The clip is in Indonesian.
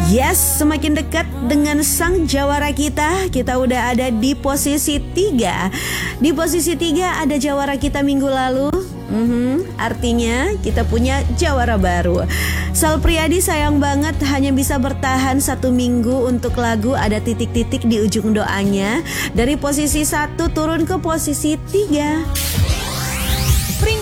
Yes, semakin dekat dengan sang jawara kita udah ada di posisi 3. Di posisi 3 ada jawara kita minggu lalu. Artinya kita punya jawara baru. Sal Priadi sayang banget hanya bisa bertahan 1 minggu untuk lagu Ada Titik-Titik di Ujung Doanya. Dari posisi 1 turun ke posisi 3.